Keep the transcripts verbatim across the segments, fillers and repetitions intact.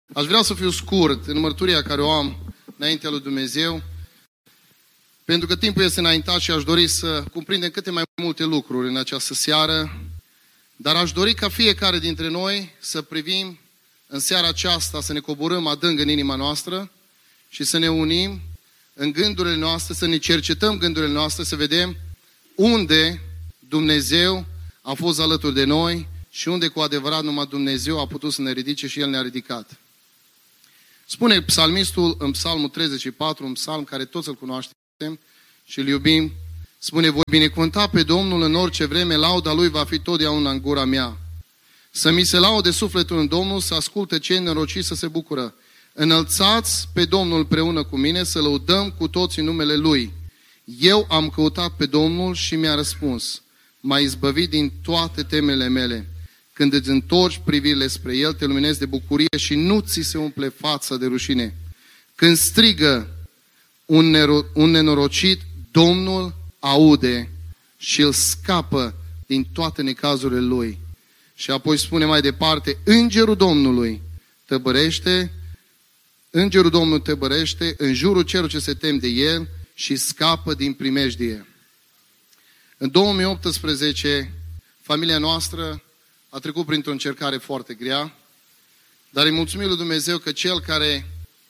Aș vrea să fiu scurt în mărturia care o am înaintea lui Dumnezeu, pentru că timpul este înaintat și aș dori să cuprindem câte mai multe lucruri în această seară, dar aș dori ca fiecare dintre noi să privim în seara aceasta, să ne coborâm adânc în inima noastră și să ne unim în gândurile noastre, să ne cercetăm gândurile noastre, să vedem unde Dumnezeu a fost alături de noi și unde cu adevărat numai Dumnezeu a putut să ne ridice și El ne-a ridicat. Spune psalmistul în Psalmul treizeci și patru, un psalm care toți îl cunoaștem și îl iubim, spune: voi binecuvânta pe Domnul în orice vreme, lauda Lui va fi totdeauna în gura mea. Să mi se laude sufletul în Domnul, să asculte cei nerociți să se bucură. Înălțați pe Domnul împreună cu mine, să lăudăm cu toții numele Lui. Eu am căutat pe Domnul și mi-a răspuns. M-a izbăvit din toate temele mele. Când îți întorci privirile spre El, te luminezi de bucurie și nu ți se umple fața de rușine. Când strigă un, nero- un nenorocit, Domnul aude și îl scapă din toate necazurile lui. Și apoi spune mai departe: Îngerul Domnului tăbărește, Îngerul Domnului tăbărește în jurul celor ce se tem de El și scapă din primejdie. În două mii optsprezece, familia noastră a trecut printr-o încercare foarte grea, dar îi mulțumim lui Dumnezeu că Cel care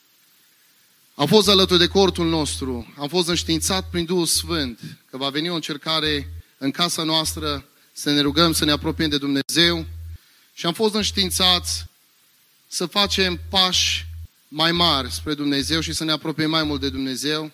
a fost alături de cortul nostru, a fost înștiințat prin Duhul Sfânt, că va veni o încercare în casa noastră, să ne rugăm, să ne apropiem de Dumnezeu, și am fost înștiințați să facem pași mai mari spre Dumnezeu și să ne apropiem mai mult de Dumnezeu.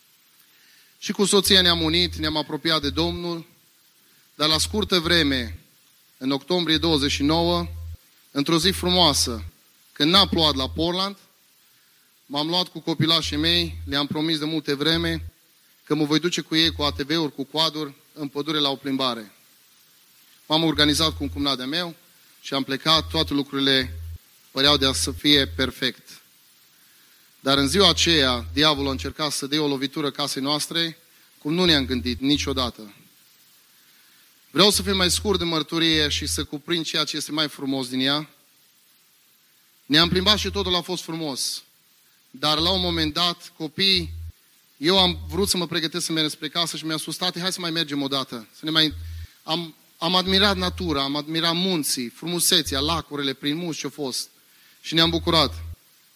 Și cu soția ne-am unit, ne-am apropiat de Domnul, dar la scurtă vreme, în octombrie douăzeci și nouă, într-o zi frumoasă, când n-a plouat la Portland, m-am luat cu copilașii mei, le-am promis de multe vreme că mă voi duce cu ei cu A T V-uri, cu quaduri, în pădure la o plimbare. M-am organizat cu un cumnat de-a meu și am plecat, toate lucrurile păreau de a să fie perfect. Dar în ziua aceea, diavolul a încercat să dea o lovitură casei noastre, cum nu ne-am gândit niciodată. Vreau să fiu mai scurt de mărturie și să cuprind ceea ce este mai frumos din ea. Ne-am plimbat și totul a fost frumos. Dar la un moment dat, copiii, eu am vrut să mă pregătesc să merg spre casă și mi-a spus: tati, hai să mai mergem o dată. Să ne mai... am, am admirat natura, am admirat munții, frumusețea, lacurile, prin munți ce-au fost. Și ne-am bucurat.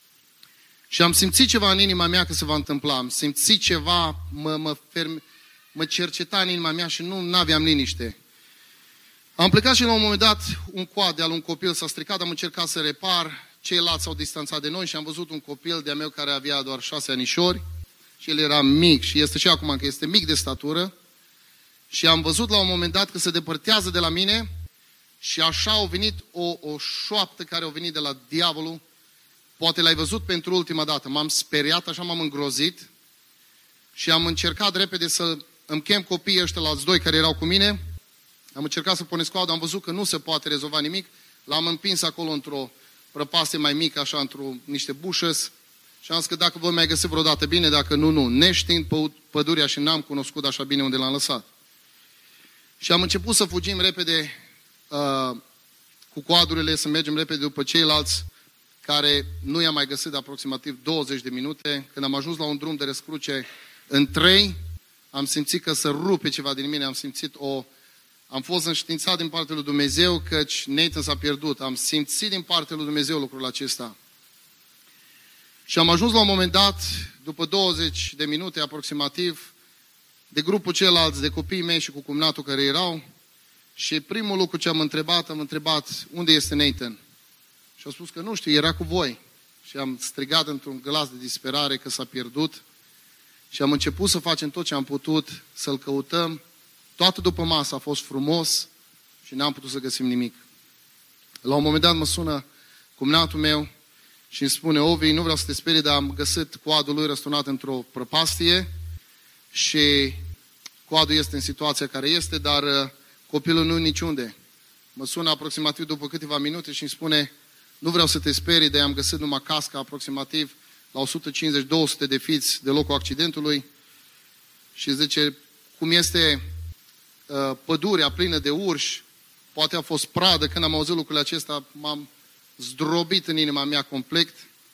Și am simțit ceva în inima mea că se va întâmpla. Am simțit ceva, mă, mă, ferm, mă cerceta în inima mea și nu aveam liniște. Am plecat și la un moment dat un coad de al un copil s-a stricat, am încercat să repar, ceilalți s-au distanțat de noi și am văzut un copil de-a meu care avea doar șase anișori și el era mic și este și acum că este mic de statură și am văzut la un moment dat că se depărtează de la mine și așa a venit o, o șoaptă care a venit de la diavolul. Poate l-ai văzut pentru ultima dată. M-am speriat, așa m-am îngrozit și am încercat repede să îmi chem copiii ăștia la alți doi care erau cu mine. Am încercat să pornesc coadă, am văzut că nu se poate rezolva nimic. L-am împins acolo într-o prăpastie mai mică, așa, într-o niște bușăs și am zis că dacă voi mai găsi vreodată bine, dacă nu, nu. Neștiind pădurea și n-am cunoscut așa bine unde l-am lăsat. Și am început să fugim repede uh, cu coadurile, să mergem repede după ceilalți, care nu i-am mai găsit de aproximativ douăzeci de minute. Când am ajuns la un drum de răscruce în trei, am simțit că se rupe ceva din mine, am simțit o... Am fost înștiințat din partea lui Dumnezeu căci Nathan s-a pierdut. Am simțit din partea lui Dumnezeu lucrul acesta. Și am ajuns la un moment dat, după douăzeci de minute aproximativ, de grupul celălalt, de copiii mei și cu cumnatul care erau. Și primul lucru ce am întrebat, am întrebat: unde este Nathan? Și au spus că nu știu, era cu voi. Și am strigat într-un glas de disperare că s-a pierdut. Și am început să facem tot ce am putut, să-l căutăm. Toată după masă a fost frumos și n-am putut să găsim nimic. La un moment dat mă sună cumnatul meu și îmi spune: Ovi, nu vreau să te sperii, dar am găsit coadul lui răsturnat într-o prăpastie și coadul este în situația care este, dar copilul nu niciunde. Mă sună aproximativ după câteva minute și îmi spune: nu vreau să te sperii, dar am găsit numai casca aproximativ la o sută cincizeci - două sute de fiți de locul accidentului. Și zice, cum este uh, pădurea plină de urși, poate a fost pradă. Când am auzit lucrurile acestea, m-am, zdrobit în inima mea complet.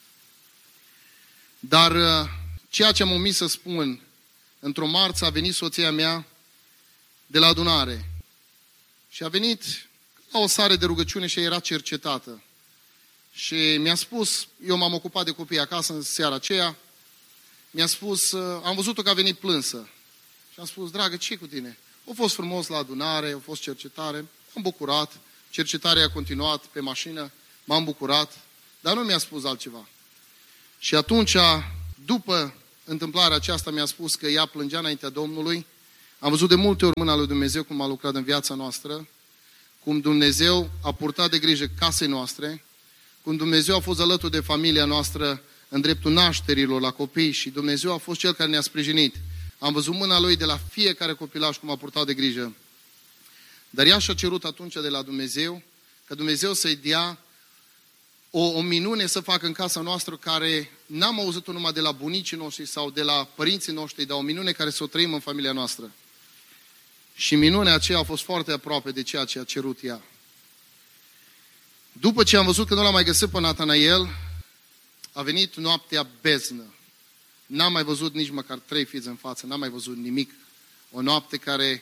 Dar ceea ce am omis să spun, într-o marță a venit soția mea de la adunare și a venit la o sare de rugăciune și era cercetată. Și mi-a spus, eu m-am ocupat de copii acasă în seara aceea, mi-a spus, am văzut-o că a venit plânsă. Și am spus, dragă, ce cu tine? A fost frumos la adunare, a fost cercetare, m-am bucurat, cercetarea a continuat pe mașină, m-am bucurat, dar nu mi-a spus altceva. Și atunci, după întâmplarea aceasta, mi-a spus că ea plângea înaintea Domnului. Am văzut de multe ori mâna lui Dumnezeu cum a lucrat în viața noastră, cum Dumnezeu a purtat de grijă casei noastre, cum Dumnezeu a fost alături de familia noastră în dreptul nașterilor la copii și Dumnezeu a fost Cel care ne-a sprijinit. Am văzut mâna Lui de la fiecare copilaș cum a purtat de grijă. Dar ea și-a cerut atunci de la Dumnezeu, că Dumnezeu să-i dea o, o minune să facă în casa noastră care n-am auzit-o numai de la bunicii noștri sau de la părinții noștri, dar o minune care să o trăim în familia noastră. Și minunea aceea a fost foarte aproape de ceea ce a cerut ea. După ce am văzut că nu l-am mai găsit pe Natanael, a venit noaptea beznă. N-am mai văzut nici măcar trei fiți în față, n-am mai văzut nimic. O noapte care,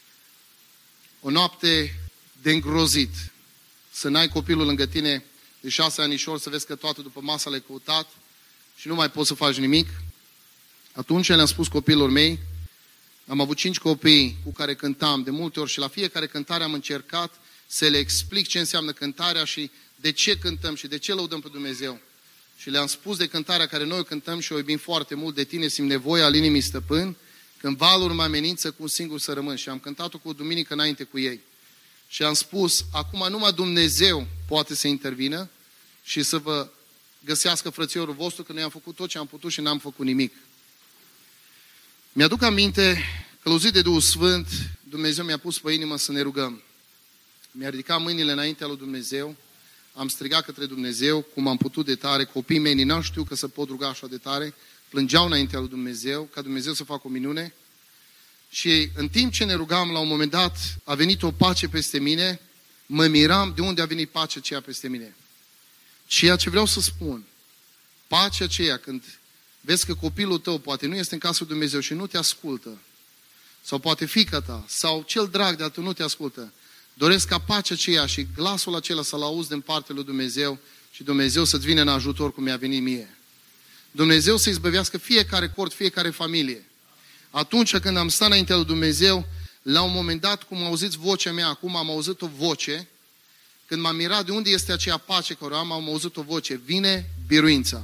o noapte de îngrozit. Să n-ai copilul lângă tine de șase anișori, să vezi că toată după masă l-ai căutat și nu mai poți să faci nimic. Atunci le-am spus copiilor mei, am avut cinci copii cu care cântam de multe ori și la fiecare cântare am încercat să le explic ce înseamnă cântarea și de ce cântăm și de ce lăudăm pe Dumnezeu. Și le-am spus de cântarea care noi o cântăm și o iubim foarte mult, de tine simt nevoia al inimii stăpân, când valuri mă amenință cu un singur să rămân. Și am cântat-o cu o duminică înainte cu ei. Și am spus, acum numai Dumnezeu poate să intervină și să vă găsească frățiorul vostru, că noi am făcut tot ce am putut și n-am făcut nimic. Mi-aduc aminte, călăuzit de Duhul Sfânt, Dumnezeu mi-a pus pe inimă să ne rugăm. Mi-a ridicat mâinile înaintea lui Dumnezeu, am strigat către Dumnezeu, cum am putut de tare, copiii mei n-au știut că se pot ruga așa de tare, plângeau înaintea lui Dumnezeu, ca Dumnezeu să facă o minune. Și în timp ce ne rugam, la un moment dat, a venit o pace peste mine, mă miram de unde a venit pacea aceea peste mine. Ceea ce vreau să spun, pacea aceea când vezi că copilul tău poate nu este în casa lui Dumnezeu și nu te ascultă, sau poate fiica ta, sau cel drag de-al tău nu te ascultă, doresc ca pacea aceea și glasul acela să-l auzi din partea lui Dumnezeu și Dumnezeu să-ți vină în ajutor cum mi-a venit mie. Dumnezeu să izbăvească fiecare cort, fiecare familie. Atunci când am stat înaintea lui Dumnezeu, la un moment dat, cum auziți vocea mea, acum am auzit o voce, când m-am mirat de unde este aceea pace care am, am auzit o voce, vine biruința.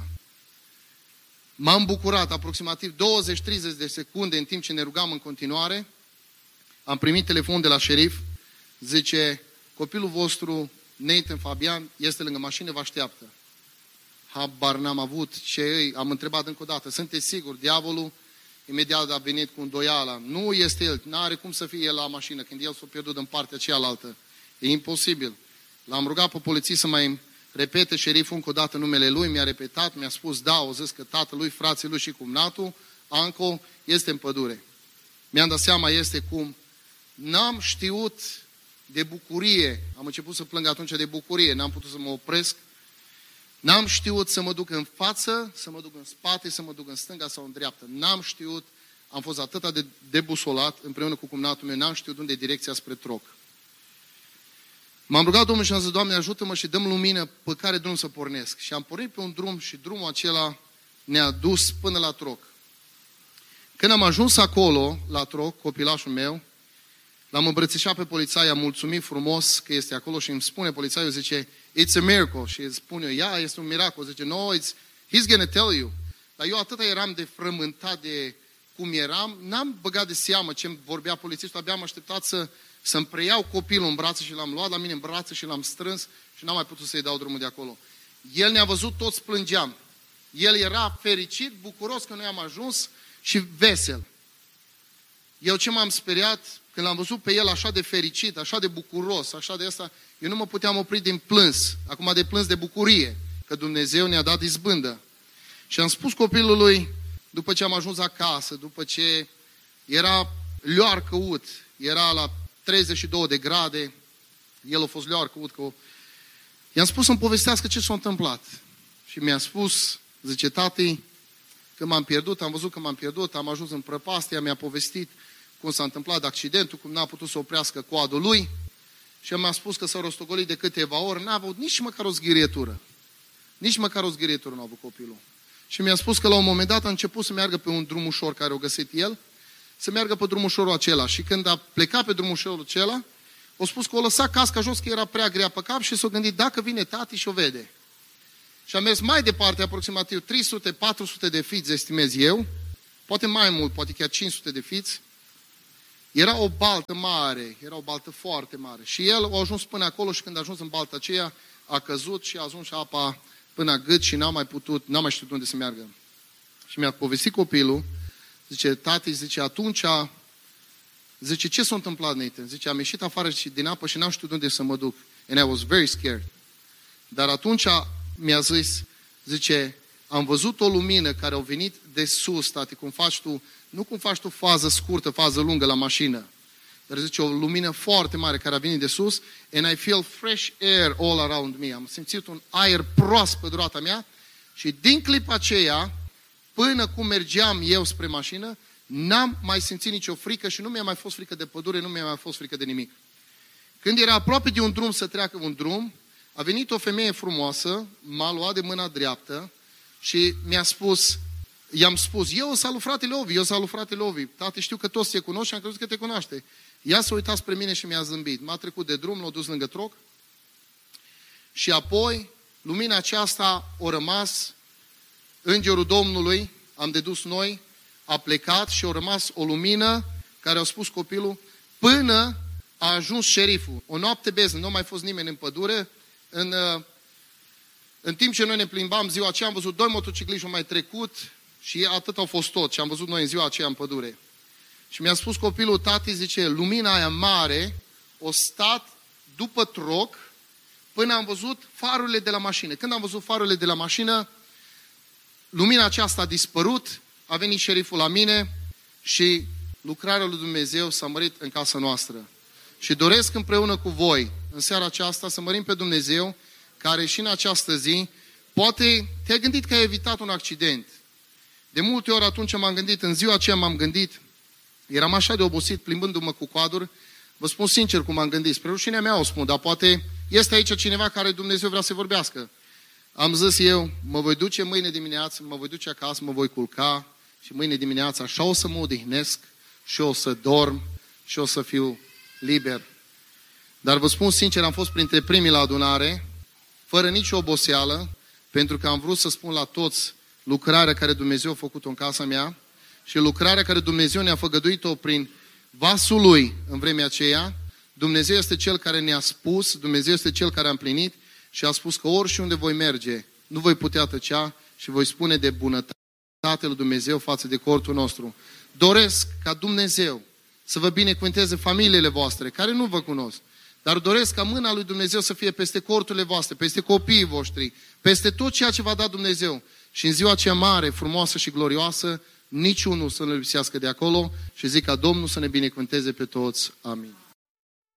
M-am bucurat aproximativ douăzeci treizeci de secunde în timp ce ne rugam în continuare. Am primit telefon de la șerif, zice, copilul vostru, Nathan Fabian, este lângă mașină, vă așteaptă. Habar n-am avut ce ei, am întrebat încă o dată, sunteți siguri, diavolul imediat a venit cu îndoiala. Nu este el, n-are cum să fie el la mașină, când el s-a pierdut în partea cealaltă. E imposibil. L-am rugat pe polițist să mai repete șeriful încă o dată numele lui, mi-a repetat, mi-a spus, da, au zis că tatălui, frații lui și cumnatul, Anco, este în pădure. Mi-am dat seama, este cum. N-am știut de bucurie, am început să plâng atunci de bucurie, n-am putut să mă opresc, n-am știut să mă duc în față, să mă duc în spate, să mă duc în stânga sau în dreapta. N-am știut, am fost atât de debusolat împreună cu cumnatul meu, n-am știut unde e direcția spre Troc. M-am rugat Domnul și am zis, Doamne, ajută-mă și dăm lumină pe care drum să pornesc. Și am pornit pe un drum și drumul acela ne-a dus până la Troc. Când am ajuns acolo, la Troc, copilașul meu, l-am îmbrățișat pe polițai, am mulțumit frumos că este acolo și îmi spune polițaiul, zice, it's a miracle. Și îți spun eu, ia, este un miracol. Zice, no, it's, he's gonna tell you. Dar eu atâta eram de frământat de cum eram, n-am băgat de seamă ce vorbea polițistul, abia am așteptat să, să-mi preiau copilul în brațe și l-am luat la mine în brațe și l-am strâns și n-am mai putut să-i dau drumul de acolo. El ne-a văzut, toți plângeam. El era fericit, bucuros că noi am ajuns și vesel. Eu ce m-am speriat, când l-am văzut pe el așa de fericit, așa de bucuros, așa de asta, eu nu mă puteam opri din plâns, acum de plâns de bucurie, că Dumnezeu ne-a dat izbândă. Și am spus copilului, după ce am ajuns acasă, după ce era leoar căut, era la treizeci și două de grade, el a fost leoar căut, că I-am spus să-mi povestească ce s-a întâmplat. Și mi-a spus, zice, tati, că m-am pierdut, am văzut că m-am pierdut, am ajuns în prăpastie, mi-a povestit cum s-a întâmplat accidentul, cum n-a putut să oprească coadul lui. Și mi-a spus că s-a rostogolit de câteva ori, n-a avut nici măcar o zghirietură. Nici măcar o zghirietură n-a avut copilul. Și mi-a spus că la un moment dat a început să meargă pe un drum ușor care o găsit el, să meargă pe drumul ușorul acela. Și când a plecat pe drumul ușorul acela, a spus că o lăsa casca jos, că era prea grea pe cap și s-a gândit, dacă vine tati și o vede. Și a mers mai departe, aproximativ trei sute patru sute de fiți, estimez eu, poate mai mult, poate chiar cinci sute de fiți. Era o baltă mare, era o baltă foarte mare. Și el a ajuns până acolo și când a ajuns în balta aceea, a căzut și a ajuns și apa până la gât și n-a mai putut, n-a mai știut unde să meargă. Și mi-a povestit copilul, zice, tati, zice, atunci, zice, ce s-a întâmplat, Nathan? Zice, am ieșit afară din apă și n-am știut unde să mă duc. And I was very scared. Dar atunci mi-a zis, zice, am văzut o lumină care a venit de sus, tati, cum faci tu, nu cum faci tu fază scurtă, fază lungă la mașină, dar zice, o lumină foarte mare care a venit de sus, and I feel fresh air all around me. Am simțit un aer proaspăt roata mea și din clipa aceea, până cum mergeam eu spre mașină, n-am mai simțit nicio frică și nu mi-a mai fost frică de pădure, nu mi-a mai fost frică de nimic. Când era aproape de un drum să treacă un drum, a venit o femeie frumoasă, m-a luat de mâna dreaptă și mi-a spus, i-am spus, eu salut fratele Ovi, eu salut fratele Ovi. Tati, știu că toți te cunosc și am crezut că te cunoaște. Ea s-a uitat spre mine și mi-a zâmbit. M-a trecut de drum, l-a dus lângă troc și apoi lumina aceasta a rămas, îngerul Domnului, am dedus noi, a plecat și a rămas o lumină care a spus copilul până a ajuns șeriful. O noapte beznă, nu a mai fost nimeni în pădure. În, în timp ce noi ne plimbam ziua aceea, am văzut doi motocicliști au mai trecut și atât au fost tot. Și am văzut noi în ziua aceea în pădure. Și mi-a spus copilul, tati, zice, lumina aia mare o stat după troc până am văzut farurile de la mașină. Când am văzut farurile de la mașină, lumina aceasta a dispărut, a venit șeriful la mine și lucrarea lui Dumnezeu s-a mărit în casa noastră. Și doresc împreună cu voi, în seara aceasta, să mărim pe Dumnezeu, care și în această zi, poate te-ai gândit că ai evitat un accident. De multe ori atunci m-am gândit, în ziua aceea m-am gândit, eram așa de obosit plimbându-mă cu coaduri, vă spun sincer cum m-am gândit, spre rușinea mea o spun, dar poate este aici cineva care Dumnezeu vrea să vorbească. Am zis eu, mă voi duce mâine dimineață, mă voi duce acasă, mă voi culca și mâine dimineață așa o să mă odihnesc și o să dorm și o să fiu liber. Dar vă spun sincer, am fost printre primii la adunare, fără nicio oboseală, pentru că am vrut să spun la toți lucrarea care Dumnezeu a făcut-o în casa mea și lucrarea care Dumnezeu ne-a făgăduit-o prin vasul Lui în vremea aceea. Dumnezeu este Cel care ne-a spus, Dumnezeu este Cel care a împlinit și a spus că orice unde voi merge, nu voi putea tăcea și voi spune de bunătatea lui Dumnezeu față de cortul nostru. Doresc ca Dumnezeu să vă binecuvânteze familiile voastre, care nu vă cunosc, dar doresc ca mâna lui Dumnezeu să fie peste corturile voastre, peste copiii voștri, peste tot ceea ce v-a dat Dumnezeu. Și în ziua aceea mare, frumoasă și glorioasă, niciunul să nu lipsească de acolo și zic ca Domnul să ne binecuvânteze pe toți. Amin.